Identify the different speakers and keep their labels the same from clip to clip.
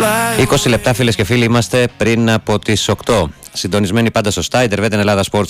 Speaker 1: 20 λεπτά φίλες και φίλοι είμαστε πριν από τις 8. Συντονισμένοι πάντα σωστά, Ιντερβέτεν Ελλάδα Sports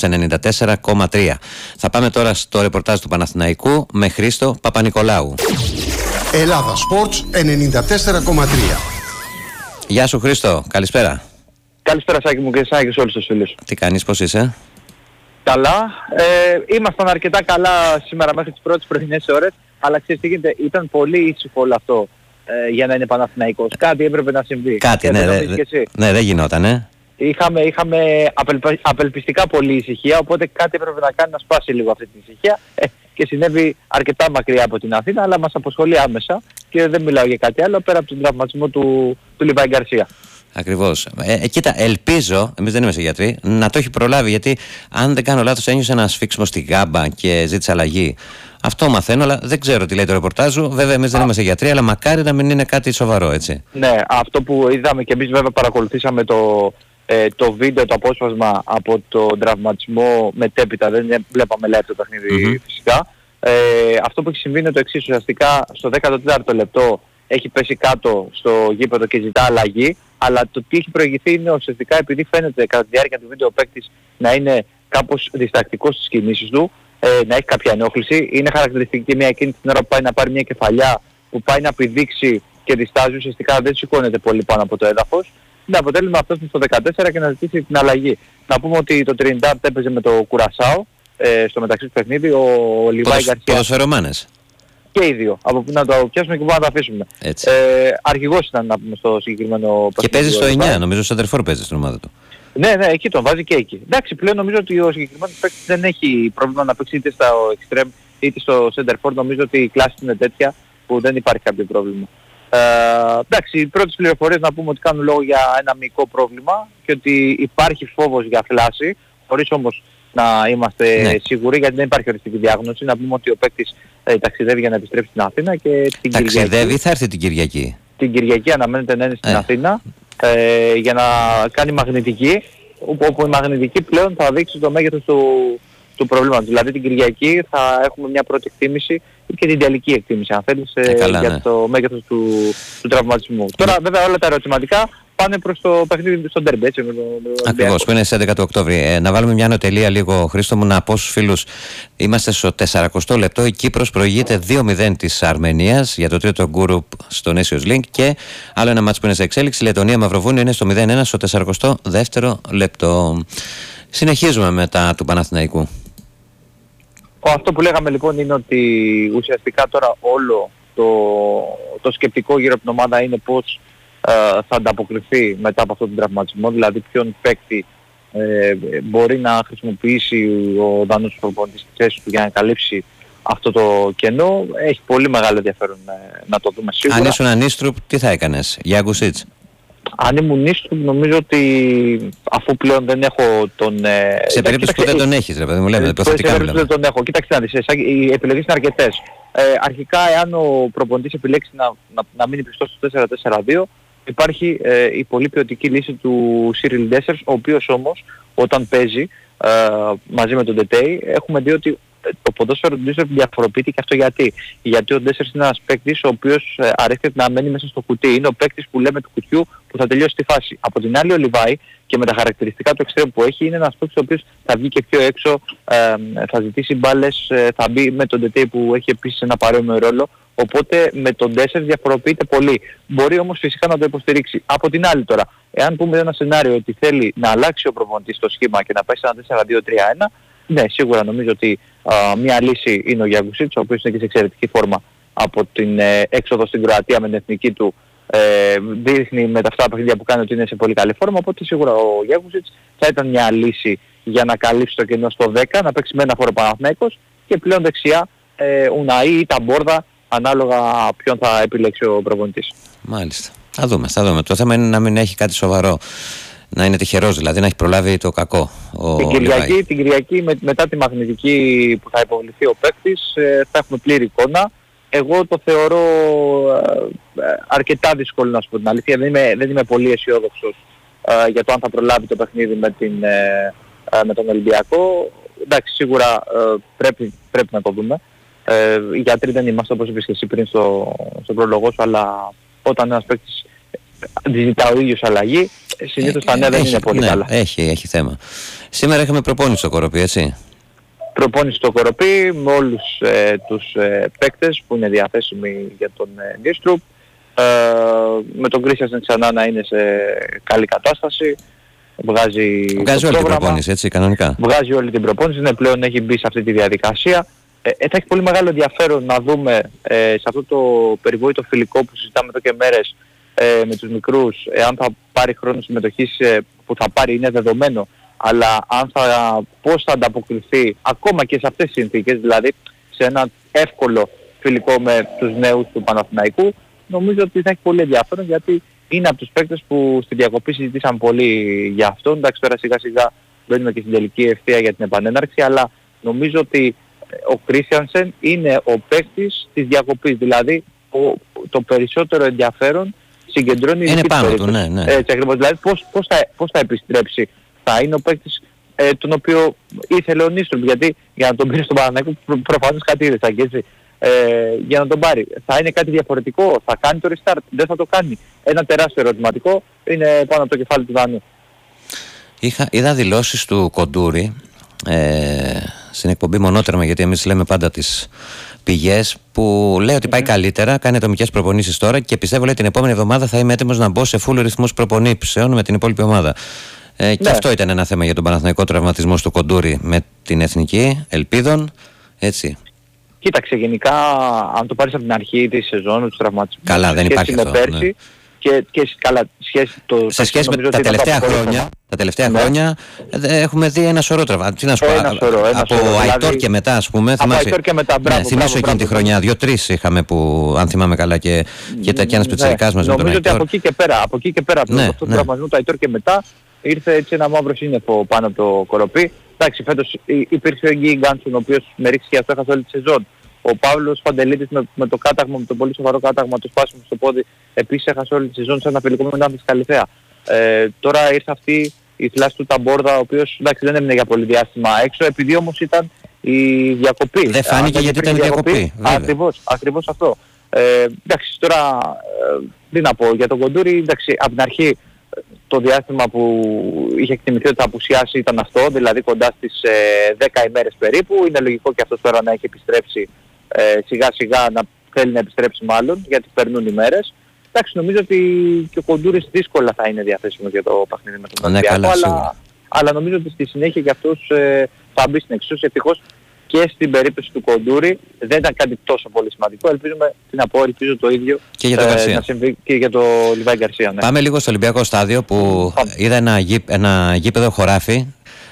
Speaker 1: 94,3. Θα πάμε τώρα στο ρεπορτάζ του Παναθηναϊκού με Χρήστο Παπα-Νικολάου.
Speaker 2: Ελλάδα Sports 94,3.
Speaker 1: Γεια σου Χρήστο, καλησπέρα.
Speaker 3: Καλησπέρα Σάκη μου και Σάκη σε όλους τους φίλους.
Speaker 1: Τι κάνεις, πώς είσαι?
Speaker 3: Καλά. Ήμασταν αρκετά καλά σήμερα μέχρι τις πρώτες πρωινές ώρες, αλλά ξέρεις τι γίνεται, ήταν πολύ ήσυχο όλο αυτό για να είναι Παναθηναϊκός. Κάτι έπρεπε να συμβεί.
Speaker 1: Κάτι, ναι, δεν γινόταν,
Speaker 3: Είχαμε απελπιστικά πολύ ησυχία, οπότε κάτι έπρεπε να κάνει να σπάσει λίγο αυτή την ησυχία και συνέβη αρκετά μακριά από την Αθήνα, αλλά μας απασχολεί άμεσα και δεν μιλάω για κάτι άλλο πέρα από τον τραυματισμό του Λιβάη Γκαρσία.
Speaker 1: Ακριβώς. Κοίτα, ελπίζω, εμείς δεν είμαστε γιατροί, να το έχει προλάβει, γιατί αν δεν κάνω λάθος ένιωσε ένα σφίξιμο στη γάμπα και ζήτησε αλλαγή. Αυτό μαθαίνω, αλλά δεν ξέρω τι λέει το ρεπορτάζ σου. Βέβαια, εμείς δεν είμαστε γιατροί, αλλά μακάρι να μην είναι κάτι σοβαρό, έτσι.
Speaker 3: Ναι, αυτό που είδαμε και εμείς βέβαια παρακολουθήσαμε το βίντεο, το απόσπασμα από τον τραυματισμό μετέπειτα, δεν βλέπαμε live το παιχνίδι φυσικά. Αυτό που έχει συμβεί είναι το εξής, ουσιαστικά στο 14ο λεπτό έχει πέσει κάτω στο γήπεδο και ζητά αλλαγή, αλλά το τι έχει προηγηθεί είναι ουσιαστικά επειδή φαίνεται κατά τη διάρκεια του βίντεο ο παίκτης να είναι κάπως διστακτικός στις κινήσεις του, να έχει κάποια ενόχληση. Είναι χαρακτηριστική μια εκείνη την ώρα που πάει να πάρει μια κεφαλιά, που πάει να πηδήξει και διστάζει, ουσιαστικά δεν σηκώνεται πολύ πάνω από το έδαφος. Είναι αποτέλεσμα αυτό στο 14 και να ζητήσει την αλλαγή. Να πούμε ότι το Trinidad έπαιζε με το Κουρασάο στο μεταξύ του παιχνίδι, ο Λιβάη Γκαρσία.
Speaker 1: Ποδοσφαιρομάνες.
Speaker 3: Και οι δύο. Από που να το πιάσουμε και που να το αφήσουμε. Αρχηγός ήταν να πούμε στο συγκεκριμένο παιχνίδι.
Speaker 1: Και παίζει στο 9, νομίζω ο Σεντερφόρ παίζει στην ομάδα του.
Speaker 3: Ναι, εκεί τον βάζει και εκεί. Εντάξει, πλέον νομίζω ότι ο συγκεκριμένος παίκτης δεν έχει πρόβλημα να παίξει είτε στο extreme είτε στο Center Forward. Νομίζω ότι η κλάση είναι τέτοια που δεν υπάρχει κάποιο πρόβλημα. Εντάξει, οι πρώτες πληροφορίες να πούμε ότι κάνουν λόγο για ένα μυϊκό πρόβλημα και ότι υπάρχει φόβος για θλάση, χωρίς όμως να είμαστε σίγουροι, γιατί δεν υπάρχει οριστική διάγνωση. Να πούμε ότι ο παίκτης ταξιδεύει για να επιστρέψει στην Αθήνα και την
Speaker 1: Κυριακή. Θα έρθει την Κυριακή.
Speaker 3: Την Κυριακή αναμένεται να είναι στην Αθήνα για να κάνει μαγνητική, όπου η μαγνητική πλέον θα δείξει το μέγεθος του προβλήματος. Δηλαδή την Κυριακή θα έχουμε μια πρώτη εκτίμηση και την τελική εκτίμηση, αν θέλεις, για το μέγεθος του τραυματισμού. Τώρα βέβαια όλα τα ερωτηματικά πάνε προς το παιχνίδι στον ντέρμπι, έτσι.
Speaker 1: Ακριβώς, που είναι στις 11 του Οκτώβρη. Να βάλουμε μια νοτελεία λίγο, Χρήστο μου, να πω στους φίλους. Είμαστε στο 40ο λεπτό. Η Κύπρος προηγείται 2-0 της Αρμενίας για το τρίτο γκρουπ στο Nations League και άλλο ένα μάτς που είναι σε εξέλιξη. Λετωνία Μαυροβούνιο είναι στο 0-1 στο 42ο λεπτό. Συνεχίζουμε μετά του Παναθηναϊκού.
Speaker 3: Αυτό που λέγαμε λοιπόν είναι ότι ουσιαστικά τώρα όλο το σκεπτικό γύρω από την ομάδα είναι πώς θα ανταποκριθεί μετά από αυτόν τον τραυματισμό, δηλαδή ποιον παίκτη μπορεί να χρησιμοποιήσει ο Δανός προπονητής στη θέση του για να καλύψει αυτό το κενό. Έχει πολύ μεγάλο ενδιαφέρον να το δούμε σίγουρα.
Speaker 1: Αν ήσουν Ανίστρουπ, τι θα έκανες, για Γκουσίτς?
Speaker 3: Αν ήμουν Νίστρουπ, νομίζω ότι αφού πλέον δεν έχω τον...
Speaker 1: σε περίπτωση που δεν τον έχεις, ρε παιδί μου, λέμε, υποθετικά
Speaker 3: μιλάμε. Σε περίπτωση δεν τον έχω. Κοίταξε να δεις, οι επιλογές είναι αρκετές. Αρχικά, εάν ο προπονητής επιλέξει να μείνει πιστός στο 4-4-2, υπάρχει η πολύ ποιοτική λύση του Cyril Dessers, ο οποίος όμως όταν παίζει μαζί με τον Ντετέι, έχουμε δει ότι το ποδόσφαιρο του Ντέσσερ διαφοροποιείται και αυτό γιατί ο Ντέσσερ είναι ένας παίκτης ο οποίος αρέσκεται να μένει μέσα στο κουτί. Είναι ο παίκτης που λέμε του κουτιού που θα τελειώσει τη φάση. Από την άλλη ο Λιβάη και με τα χαρακτηριστικά του εξτρέμου που έχει είναι ένας παίκτης ο οποίος θα βγει και πιο έξω, θα ζητήσει μπάλες, θα μπει με τον Ντετέι που έχει επίσης ένα παρόμοιο ρόλο. Οπότε με τον Ντέσσερ διαφοροποιείται πολύ. Μπορεί όμως φυσικά να το υποστηρίξει. Από την άλλη τώρα, εάν πούμε ένα σενάριο ότι θέλει να αλλάξει ο προπονητής το σχήμα και να πάει σε ένα 4-2-3-1, ναι, σίγουρα νομίζω ότι μια λύση είναι ο Γιάνγκουσιτς, ο οποίος είναι και σε εξαιρετική φόρμα από την έξοδο στην Κροατία με την εθνική του. Δείχνει με τα αυτά παιχνίδια που κάνει ότι είναι σε πολύ καλή φόρμα, οπότε σίγουρα ο Γιάνγκουσιτς θα ήταν μια λύση για να καλύψει το κενό στο 10, να παίξει με ένα φόρο Παναθηναϊκός και πλέον δεξιά Ουναή ή Ταμπόρδα, ανάλογα ποιον θα επιλέξει ο προπονητής.
Speaker 1: Μάλιστα. Θα δούμε. Το θέμα είναι να μην έχει κάτι σοβαρό. Να είναι τυχερός, δηλαδή να έχει προλάβει το κακό.
Speaker 3: Την Κυριακή μετά τη μαγνητική που θα υποβληθεί ο παίκτης θα έχουμε πλήρη εικόνα. Εγώ το θεωρώ αρκετά δύσκολο, να σου πω την αλήθεια. Δεν είμαι πολύ αισιόδοξος για το αν θα προλάβει το παιχνίδι με τον Ολυμπιακό. Εντάξει, σίγουρα πρέπει να το δούμε. Οι γιατροί δεν είμαστε, όπως είπες και εσύ πριν στο πρόλογο σου, αλλά όταν ένας παίκτης ζητά ο ίδιος αλλαγή, συνήθως τα νέα δεν είναι πολύ καλά.
Speaker 1: Έχει θέμα. Σήμερα είχαμε προπόνηση στο Κοροπή, έτσι.
Speaker 3: Προπόνηση στο Κοροπή με όλους τους παίκτες που είναι διαθέσιμοι για τον Νίστρουπ. Με τον Κρίστιανσεν ξανά να είναι σε καλή κατάσταση. Βγάζει
Speaker 1: όλη την προπόνηση, έτσι, κανονικά.
Speaker 3: Βγάζει όλη την προπόνηση, ναι, πλέον έχει μπει σε αυτή τη διαδικασία. Θα έχει πολύ μεγάλο ενδιαφέρον να δούμε σε αυτό το περιβόητο φιλικό που συζητάμε εδώ και μέρες με τους μικρούς, αν θα πάρει χρόνο συμμετοχής που θα πάρει είναι δεδομένο, αλλά πώς θα ανταποκριθεί ακόμα και σε αυτές τις συνθήκες, δηλαδή σε ένα εύκολο φιλικό με τους νέους του Παναθηναϊκού, νομίζω ότι θα έχει πολύ ενδιαφέρον, γιατί είναι από τους παίκτες που στη διακοπή συζητήσαν πολύ για αυτό. Εντάξει, τώρα σιγά σιγά μπαίνουμε και στην τελική ευθεία για την επανέναρξη, αλλά νομίζω ότι ο Κρίστιανσεν είναι ο παίκτης της διακοπής, δηλαδή το περισσότερο ενδιαφέρον συγκεντρώνει
Speaker 1: είναι πάνω του, ναι.
Speaker 3: Έτσι ακριβώς, δηλαδή πώς θα επιστρέψει. Θα είναι ο παίκτης τον οποίο ήθελε ο Νίστρουπ, γιατί για να τον πήρε στον Παναθηναϊκό προφανώς κάτι είδες, έτσι. Για να τον πάρει. Θα είναι κάτι διαφορετικό, θα κάνει το restart, δεν θα το κάνει. Ένα τεράστιο ερωτηματικό είναι πάνω από το κεφάλι του Δανού.
Speaker 1: Είδα δηλώσεις του Κοντούρη στην εκπομπή Μονότερμα, γιατί εμείς λέμε πάντα τις πηγές, που λέει ότι πάει καλύτερα, κάνει ατομικές προπονήσεις τώρα και πιστεύω, λέει, την επόμενη εβδομάδα θα είμαι έτοιμος να μπω σε full ρυθμούς προπονήσεων με την υπόλοιπη ομάδα. Και αυτό ήταν ένα θέμα για τον Παναθηναϊκό, τραυματισμό του Κοντούρη με την εθνική ελπίδων, έτσι.
Speaker 3: Κοίταξε, γενικά αν το πάρεις από την αρχή της σεζόν, τους τραυματισμούς,
Speaker 1: καλά, δεν υπάρχει αυτό,
Speaker 3: πέρσι, ναι. και καλά,
Speaker 1: σε σχέση με τα τελευταία χρόνια έχουμε δει ένα σωρό τραυματισμούς. Από Αϊτόρ και μετά, ας πούμε.
Speaker 3: Από Αϊτόρ και μετά, μπράβο.
Speaker 1: Θυμάσαι εκείνη τη χρονιά, 2-3 είχαμε που, αν θυμάμαι καλά, και ένας πιτσιρικάς μας με τον Αϊτόρ.
Speaker 3: Νομίζω ότι από εκεί και πέρα, από τον τραυματισμό του Αϊτόρ και μετά, ήρθε έτσι ένα μαύρο σύννεφο πάνω από το Κοροπή. Εντάξει, φέτος υπήρξε ο Γκί Γκάντσον, ο οποίος με ρίξει και αυτό έχασε όλη τη σεζόν. Ο Παύλος Παντελίδης με το κάταγμα, με το πολύ σοβαρό κάταγμα, το σπάσιμο στο πόδι, επίσης έχασε όλη τη σεζόν σε ένα φιλικό με τον Άμφης Καλυθέα. Τώρα ήρθε αυτή η θλάση του Ταμπόρδα, ο οποίος, εντάξει, δεν έμεινε για πολύ διάστημα έξω, επειδή όμως ήταν η διακοπή.
Speaker 1: Δεν φάνηκε γιατί ήταν η διακοπή.
Speaker 3: Ακριβώς αυτό. Εντάξει, τώρα τι να πω για τον Κοντούρη, εντάξει, από την αρχή το διάστημα που είχε εκτιμηθεί ότι θα απουσιάσει ήταν αυτό, δηλαδή κοντά στις 10 ημέρες περίπου. Είναι λογικό και αυτός τώρα να έχει επιστρέψει σιγά σιγά, να θέλει να επιστρέψει μάλλον, γιατί περνούν ημέρες. Εντάξει, νομίζω ότι και ο Κοντούρης δύσκολα θα είναι διαθέσιμος για το παιχνίδι με τον Ολυμπιακό, αλλά νομίζω ότι στη συνέχεια και αυτός θα μπει στην εξίσωση. Ευτυχώς και στην περίπτωση του Κοντούρη δεν ήταν κάτι τόσο πολύ σημαντικό. Ελπίζω το ίδιο
Speaker 1: και για τον Γκαρσία.
Speaker 3: Να συμβεί και για το Λιβάη Γκαρσία. Ναι.
Speaker 1: Πάμε λίγο στο Ολυμπιακό στάδιο που είδα ένα γήπεδο χωράφι.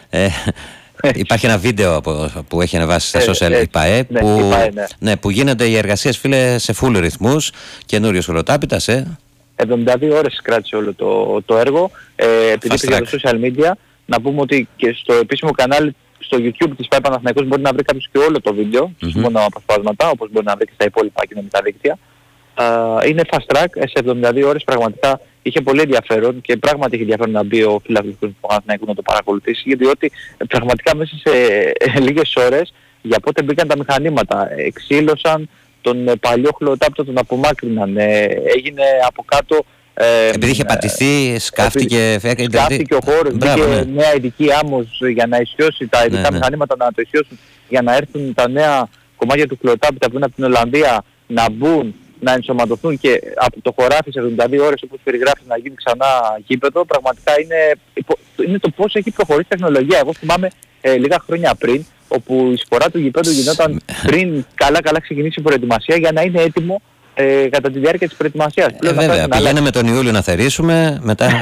Speaker 1: Υπάρχει ένα βίντεο που έχει ανεβάσει στα social η ΠΑΕ, που γίνονται οι εργασίες, φίλε, σε full ρυθμούς, καινούριος ολοτάπητας.
Speaker 3: 72 ώρες κράτησε όλο το έργο. Επειδή πήγε στο social media, να πούμε ότι και στο επίσημο κανάλι στο YouTube της ΠΑΕ Παναθηναϊκός μπορεί να βρει κάποιος και όλο το βίντεο, μόνο αποσπάσματα, όπως μπορεί να βρει και στα υπόλοιπα κοινωνικά δίκτυα. Είναι fast track, σε 72 ώρες πραγματικά είχε πολύ ενδιαφέρον και πράγματι είχε ενδιαφέρον να μπει ο φίλαθλος του Παναθηναϊκού να το παρακολουθήσει, διότι πραγματικά μέσα σε λίγες ώρες για πότε μπήκαν τα μηχανήματα, εξήλωσαν τον παλιό χλωτάπτο, τον απομάκρυναν, έγινε από κάτω.
Speaker 1: Επειδή είχε πατηθεί, σκάφτηκε
Speaker 3: ο χώρος, μπήκε νέα ειδική άμμος για να ισιώσει τα ειδικά μηχανήματα, να το ισιώσουν, για να έρθουν τα νέα κομμάτια του κλωτάπητα που είναι από την Ολλανδία να μπουν, να ενσωματωθούν και από το χωράφι σε 72 ώρες όπως περιγράφει να γίνει ξανά γήπεδο. Πραγματικά είναι το πώς έχει προχωρήσει η τεχνολογία. Εγώ θυμάμαι λίγα χρόνια πριν, όπου η σπορά του γηπέδου γινόταν πριν καλά ξεκινήσει η προετοιμασία για να είναι έτοιμο κατά τη διάρκεια της προετοιμασίας.
Speaker 1: Βέβαια, πηγαίνουμε τον Ιούλιο να θερήσουμε, μετά.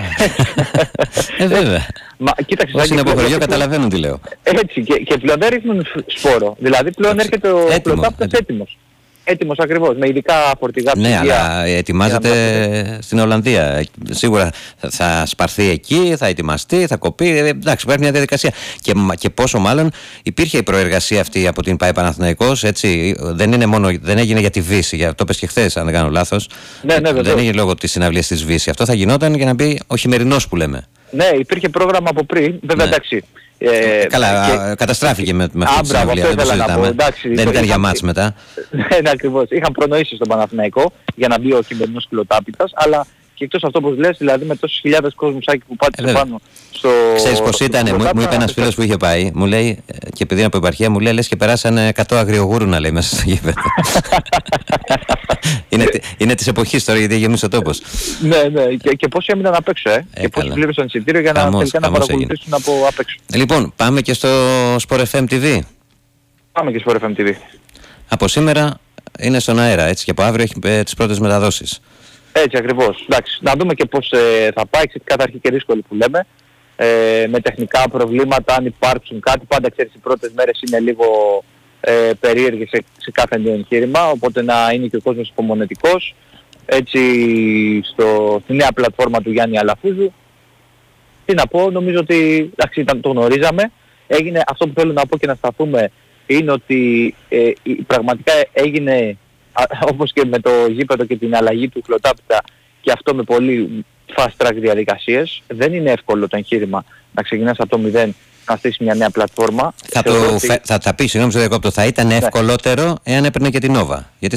Speaker 1: Βέβαια. Όσοι είναι από χωριό καταλαβαίνουν τι λέω.
Speaker 3: Έτσι, και πλέον δεν ρίχνουν σπόρο. Δηλαδή πλέον έρχεται ο κλωτάπτος έτοιμος. Έτοιμος ακριβώς, με ειδικά φορτηγά ψυγεία.
Speaker 1: Ναι, αλλά ετοιμάζεται στην Ολλανδία. Σίγουρα θα σπαρθεί εκεί, θα ετοιμαστεί, θα κοπεί. Εντάξει, υπάρχει μια διαδικασία. Και πόσο μάλλον υπήρχε η προεργασία αυτή από την ΠΑΕ Παναθηναϊκός, έτσι. Δεν έγινε για τη Βύση, το πες και χθες, αν δεν κάνω λάθος.
Speaker 3: Ναι,
Speaker 1: δεν έγινε λόγω της συναυλίας της Βύση. Αυτό θα γινόταν για να μπει ο χειμερινός που λέμε.
Speaker 3: Ναι, υπήρχε πρόγραμμα από πριν, βέβαια εντάξει.
Speaker 1: Καλά, καταστράφηκε με αυτή τη συναυλία, δεν το συζητάμε. Δεν ήταν για μάτς μετά.
Speaker 3: Ναι, ακριβώς. Είχαν προνοήσει στον Παναθηναϊκό για να μπει ο χειμερινός κλωτάπητας, αλλά Και εκτός αυτό που λες, δηλαδή με τόσες χιλιάδες κόσμους που πάτησε πάνω στο...
Speaker 1: Ξέρεις πως ήταν, μου είπε ένας φίλος που είχε πάει, μου λέει, και επειδή είναι από επαρχία, μου λέει λες και περάσανε 100 αγριογούρουνα, λέει, μέσα στο γήπεδο. είναι της εποχής τώρα, γιατί γεμίσει ο τόπος.
Speaker 3: Ναι, και πόσοι έμειναν απ' έξω, και πόσοι πλήρωσαν εισιτήριο για να τελικά να παρακολουθήσουν από απ' έξω.
Speaker 1: Λοιπόν, πάμε και στο Sport FM TV.
Speaker 3: Πάμε και στο Sport FM TV.
Speaker 1: Από σήμερα είναι στον αέρα, έτσι, και από αύριο έχει τις πρώτες μεταδόσεις.
Speaker 3: Έτσι ακριβώς. Εντάξει, να δούμε και πώς θα πάει. Εξαιρετικά θα αρχίσει και δύσκολη που λέμε. Με τεχνικά προβλήματα, αν υπάρξουν κάτι. Πάντα ξέρεις, οι πρώτες μέρες είναι λίγο περίεργες σε κάθε νέο εγχείρημα. Οπότε να είναι και ο κόσμος υπομονετικός. Έτσι, στη νέα πλατφόρμα του Γιάννη Αλαφούζου. Τι να πω, νομίζω ότι εντάξει, το γνωρίζαμε. Έγινε αυτό που θέλω να πω και να σταθούμε. Είναι ότι πραγματικά έγινε, όπως και με το γήπεδο και την αλλαγή του Χλωτάπητα, και αυτό με πολύ fast track διαδικασίες. Δεν είναι εύκολο το εγχείρημα να ξεκινάς από το 0, να στήσεις μια νέα πλατφόρμα.
Speaker 1: Θα τα πει, συγγνώμη στο διακόπτω, θα ήταν ευκολότερο εάν έπαιρνε και την Nova. Γιατί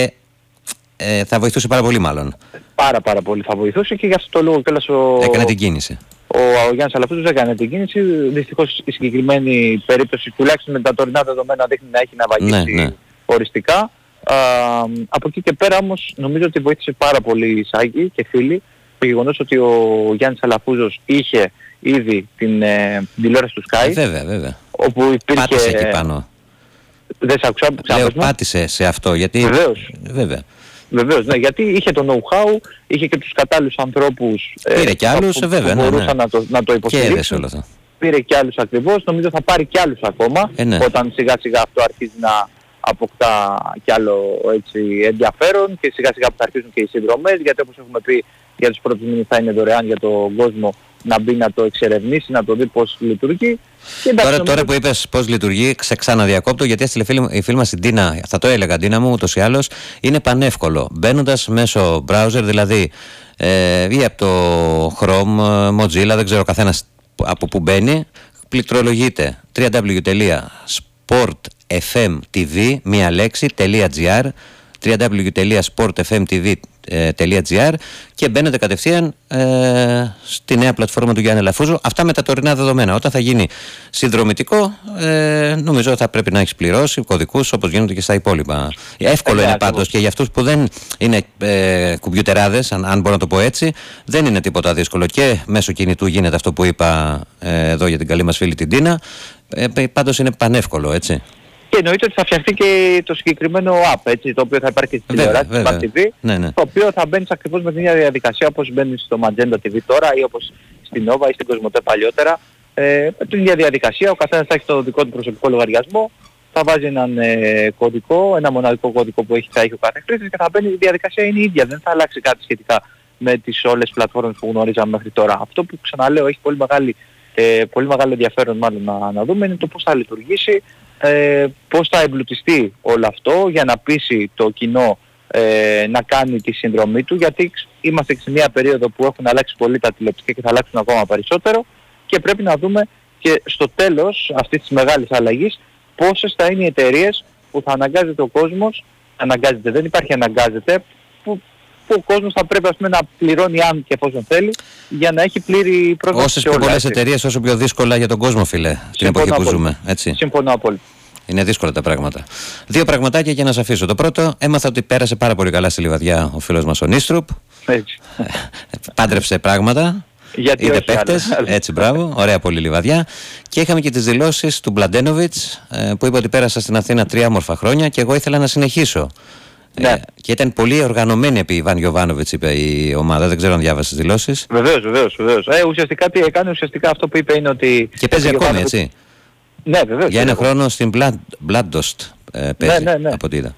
Speaker 1: θα βοηθούσε πάρα πολύ μάλλον.
Speaker 3: Πάρα πολύ θα βοηθούσε, και γι' αυτό το λόγο κιόλας
Speaker 1: έκανε την κίνηση.
Speaker 3: Ο Γιάννης Αλαφούζος έκανε την κίνηση. Δυστυχώς η συγκεκριμένη περίπτωση, τουλάχιστον με τα τωρινά δεδομένα, δείχνει να έχει να βαγίσει οριστικά. Από εκεί και πέρα όμως νομίζω ότι βοήθησε πάρα πολύ Σάκη και φίλοι το γεγονός ότι ο Γιάννης Αλαφούζος είχε ήδη την τηλεόραση του Sky.
Speaker 1: Βέβαια.
Speaker 3: Όπου υπήρχε...
Speaker 1: Πάτησε εκεί πάνω.
Speaker 3: Δεν σε άκουσα.
Speaker 1: Λέω πάτησε σε αυτό, γιατί...
Speaker 3: Βεβαίως, ναι, γιατί είχε το know-how, είχε και τους κατάλληλους ανθρώπους
Speaker 1: πήρε και άλλους,
Speaker 3: που μπορούσαν να το υποστηρίξουν.
Speaker 1: Όλο αυτό.
Speaker 3: Πήρε και άλλους ακριβώς, νομίζω θα πάρει και άλλους ακόμα, όταν σιγά σιγά αυτό αρχίζει να αποκτά κι άλλο έτσι, ενδιαφέρον, και σιγά σιγά που θα αρχίσουν και οι συνδρομές, γιατί όπως έχουμε πει, για τους πρώτους μήνες θα είναι δωρεάν για τον κόσμο να μπει να το εξερευνήσει, να το δει πώς λειτουργεί.
Speaker 1: Τώρα που είπες πώς λειτουργεί, ξαναδιακόπτω, γιατί έστειλε η φίλη μας η Ντίνα, θα το έλεγα Ντίνα μου, ούτως ή άλλως, είναι πανεύκολο. Μπαίνοντας μέσω browser, δηλαδή ή από το Chrome, Mozilla, δεν ξέρω καθένας από που μπαίνει, πληκτρολογείται www.sportfmtv, μία λέξη.gr, www.sportfmtv.gr, και μπαίνετε κατευθείαν στη νέα πλατφόρμα του Γιάννη Αλαφούζου. Αυτά με τα τωρινά δεδομένα. Όταν θα γίνει συνδρομητικό, νομίζω θα πρέπει να έχεις πληρώσει κωδικούς, όπως γίνονται και στα υπόλοιπα. Εύκολο είναι πάντως, και για αυτούς που δεν είναι κουμπιουτεράδες, αν μπορώ να το πω έτσι, δεν είναι τίποτα δύσκολο. Και μέσω κινητού γίνεται αυτό που είπα εδώ για την καλή μας φίλη την Τίνα. Πάντως είναι πανεύκολο, έτσι.
Speaker 3: Και εννοείται ότι θα φτιαχτεί και το συγκεκριμένο app, έτσι, το οποίο θα υπάρχει στη τηλεόραση, στο Smart TV, το οποίο θα μπαίνεις ακριβώς με την ίδια διαδικασία όπως μπαίνεις στο Magenta TV τώρα, ή όπως στην Nova ή στην Κοσμοτέ παλιότερα. Με την ίδια διαδικασία, ο καθένας θα έχει το δικό του προσωπικό λογαριασμό, θα βάζει έναν κωδικό, ένα μοναδικό κωδικό που θα έχει ο κάθε χρήστης, και θα μπαίνει, η διαδικασία είναι η ίδια, δεν θα αλλάξει κάτι σχετικά με τις όλες πλατφόρμες που γνωρίζαμε μέχρι τώρα. Αυτό που ξαναλέω έχει πολύ μεγάλο ενδιαφέρον μάλλον να δούμε, είναι το πώς θα λειτουργήσει, πώς θα εμπλουτιστεί όλο αυτό για να πείσει το κοινό να κάνει τη συνδρομή του, γιατί είμαστε σε μια περίοδο που έχουν αλλάξει πολύ τα τηλεοπτικά και θα αλλάξουν ακόμα περισσότερο, και πρέπει να δούμε και στο τέλος αυτής της μεγάλης αλλαγής πόσες θα είναι οι εταιρείες που θα αναγκάζεται ο κόσμος, δεν υπάρχει αναγκάζεται, που ο κόσμος θα πρέπει να πληρώνει αν και εφόσον θέλει, για να έχει πλήρη πρόσβαση.
Speaker 1: Όσες πιο πολλές εταιρείες, όσο πιο δύσκολα για τον κόσμο, φίλε, την εποχή που ζούμε. Έτσι.
Speaker 3: Συμφωνώ απόλυτα.
Speaker 1: Είναι δύσκολα τα πράγματα. Δύο πραγματάκια για να σας αφήσω. Το πρώτο, έμαθα ότι πέρασε πάρα πολύ καλά στη Λιβαδιά ο φίλος μας ο Νίστρουπ.
Speaker 3: Έτσι.
Speaker 1: Πάντρεψε πράγματα.
Speaker 3: Γιατί
Speaker 1: είδε παίκτες. Έτσι, μπράβο. Ωραία, πολύ Λιβαδιά. Και είχαμε και τις δηλώσεις του Μπλαντένοβιτς, που είπε ότι πέρασα στην Αθήνα 3 όμορφα χρόνια και εγώ ήθελα να συνεχίσω.
Speaker 3: Ναι.
Speaker 1: Και ήταν πολύ οργανωμένη επί Ιβάν Γιοβάνοβιτς, είπε η ομάδα. Δεν ξέρω αν διάβασε τις δηλώσεις.
Speaker 3: Βεβαίως. Ουσιαστικά τι έκανε, αυτό που είπε είναι ότι...
Speaker 1: Και παίζει ακόμη, έτσι.
Speaker 3: Ναι, βεβαίως.
Speaker 1: Για ένα χρόνο στην Blooddost παίζει, από ό,τι είδα.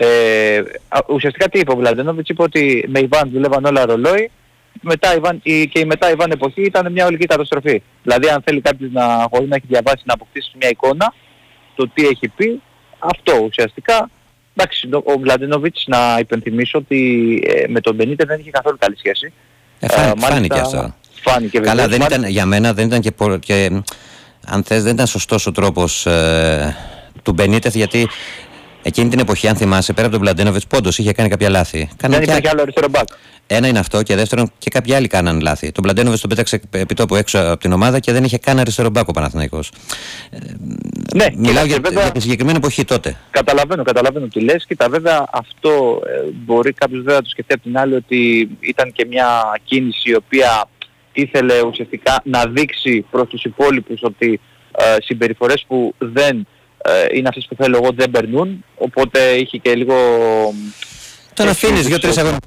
Speaker 3: Ουσιαστικά τι είπε ο Βλαντένοβιτς, είπε ότι με Ιβάν δουλεύαν όλα ρολόι, και η μετά Ιβάν εποχή ήταν μια ολική καταστροφή. Δηλαδή αν θέλει κάποιος χωρίς να έχει διαβάσει, να αποκτήσει μια εικόνα, το τι έχει πει, αυτό ουσιαστικά. Εντάξει, ο Βλαντένοβιτς, να υπενθυμίσω ότι με τον Μπενίτε δεν είχε καθόλου καλή σχέση.
Speaker 1: Φάνηκε αυτό.
Speaker 3: Φάνηκε,
Speaker 1: καλά, για μένα δεν ήταν και αν θες δεν ήταν σωστός ο τρόπος του Μπενίτεθ, γιατί Εκείνη την εποχή, αν θυμάσαι, πέρα από τον Μπλαντένοβιτς, όντως είχε κάνει κάποια λάθη.
Speaker 3: Δεν υπήρχε άλλο αριστερό μπακ.
Speaker 1: Ένα είναι αυτό, και δεύτερον, και κάποιοι άλλοι κάναν λάθη. Τον Μπλαντένοβιτς τον πέταξε επί τόπου έξω από την ομάδα και δεν είχε καν αριστερό μπακ ο Παναθηναϊκός.
Speaker 3: Ναι,
Speaker 1: μιλάω για τη συγκεκριμένη εποχή τότε.
Speaker 3: Καταλαβαίνω τι λες. Κοίτα, βέβαια αυτό μπορεί κάποιος βέβαια να το σκεφτεί από την άλλη, ότι ήταν και μια κίνηση η οποία ήθελε ουσιαστικά να δείξει προς τους υπόλοιπους ότι συμπεριφορές που δεν είναι αυτές που θέλω εγώ δεν περνούν, οπότε είχε και λίγο...
Speaker 1: Τον αφήνεις 2-3 αγώνες.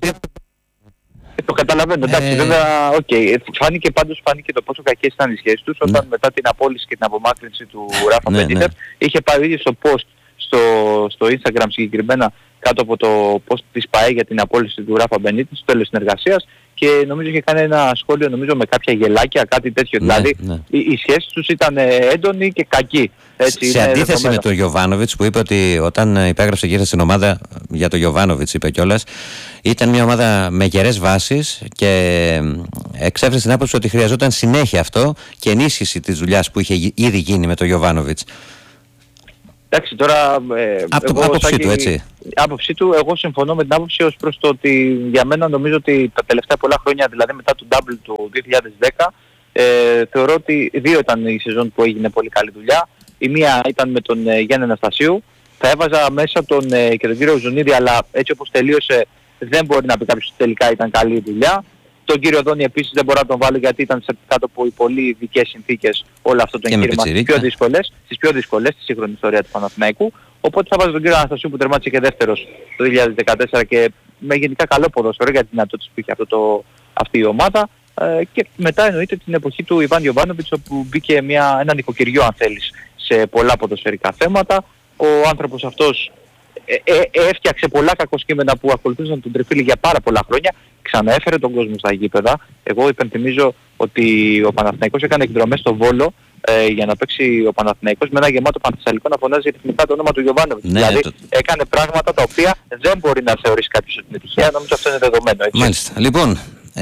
Speaker 3: Το καταλαβαίνω, εντάξει, βέβαια, φάνηκε το πόσο κακές ήταν οι σχέσεις τους όταν μετά την απόλυση και την απομάκρυνση του Ράφα Μπενίτεφ είχε πάρει ήδη στο post στο Instagram συγκεκριμένα κάτω από το post της ΠΑΕ για την απόλυση του Ράφα Μπενίτεφ στο τέλος συνεργασίας, και νομίζω είχε κάνει ένα σχόλιο με κάποια γελάκια, κάτι τέτοιο. Δηλαδή οι σχέσεις τους ήταν έντονοι και κακοί. Έτσι,
Speaker 1: σε αντίθεση με τον Γιοβάνοβιτς που είπε ότι όταν υπέγραψε και ήρθε στην ομάδα, για τον Γιοβάνοβιτς είπε κιόλας, ήταν μια ομάδα με γερές βάσεις και εξέφρασε την άποψη ότι χρειαζόταν συνέχεια αυτό και ενίσχυση της δουλειάς που είχε ήδη γίνει με τον Γιοβάνοβιτς.
Speaker 3: Εντάξει, τώρα...
Speaker 1: από την άποψή του, έτσι.
Speaker 3: Άποψή του, εγώ συμφωνώ με την άποψη ως προς το ότι για μένα νομίζω ότι τα τελευταία πολλά χρόνια, δηλαδή μετά τον double του 2010, θεωρώ ότι δύο ήταν η σεζόν που έγινε πολύ καλή δουλειά. Η μία ήταν με τον Γιάννη Αναστασίου. Θα έβαζα μέσα και τον κύριο Ζουνίδη, αλλά έτσι όπως τελείωσε δεν μπορεί να πει κάποιος ότι τελικά ήταν καλή δουλειά. Τον κύριο Δόνη επίσης δεν μπορώ να τον βάλω, γιατί ήταν κάτω από οι πολύ ειδικές συνθήκες όλο αυτό το εγχείρημα στις πιο δύσκολες στη σύγχρονη ιστορία του Παναθηναϊκού. Οπότε θα βάζω τον κύριο Αναστασίου που τερμάτισε και δεύτερος το 2014 και με γενικά καλό ποδόσφαιρο για τις δυνατότητες που είχε αυτή η ομάδα. Και μετά εννοείται την εποχή του Ιβάν Γιοβάνοβιτς, όπου μπήκε ένα νοικοκυριό, αν θέλεις, σε πολλά ποδοσφαιρικά θέματα. Ο άνθρωπος αυτός έφτιαξε πολλά κακοσκήμενα που ακολουθούσαν τον Τριφύλι για πάρα πολλά χρόνια. Ξαναέφερε τον κόσμο στα γήπεδα. Εγώ υπενθυμίζω ότι ο Παναθηναϊκός έκανε εκδρομές στο Βόλο για να παίξει ο Παναθηναϊκός με ένα γεμάτο Πανθεσσαλικό να φωνάζει ρυθμικά το όνομα του Γιοβάνοβιτς.
Speaker 1: Ναι,
Speaker 3: δηλαδή έκανε πράγματα τα οποία δεν μπορεί να θεωρήσει κάποιος ότι είναι τυχαία. Νομίζω αυτό είναι δεδομένο. Έτσι.
Speaker 1: Μάλιστα. Λοιπόν,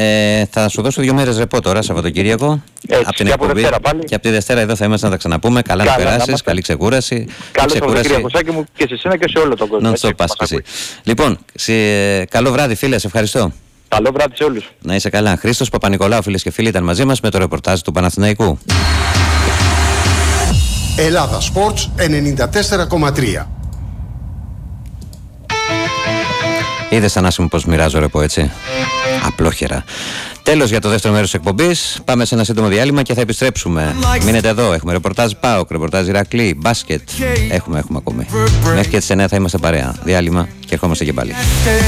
Speaker 1: θα σου δώσω 2 μέρες ρεπό τώρα, Σαββατοκύριακο. Από την εκπομπή. Και από τη Δευτέρα εδώ θα είμαστε να τα ξαναπούμε. Καλά να περάσεις, καλή ξεκούραση.
Speaker 3: Καλό Σαββατοκύριακο μου και σε εσένα και σε όλο τον κόσμο.
Speaker 1: Να το πας και εσύ. Λοιπόν, καλό βράδυ, φίλε, σε ευχαριστώ.
Speaker 3: Καλό βράδυ σε όλους.
Speaker 1: Να είσαι καλά. Χρήστος Παπα-Νικολάου, φίλες και φίλοι, ήταν μαζί μας με το ρεπορτάζ του Παναθηναϊκού.
Speaker 2: Ελλάδα Sports 94,3.
Speaker 1: Είδες, Ανάση, πως μοιράζω ρεπό, έτσι. Απλόχερα. Τέλος για το δεύτερο μέρος της εκπομπής. Πάμε σε ένα σύντομο διάλειμμα και θα επιστρέψουμε. Μείνετε εδώ. Έχουμε ρεπορτάζ ΠΑΟΚ, ρεπορτάζ Ηρακλή, μπάσκετ. Έχουμε ακόμη. Μέχρι και τις 9 θα είμαστε παρέα. Διάλειμμα και ερχόμαστε και πάλι.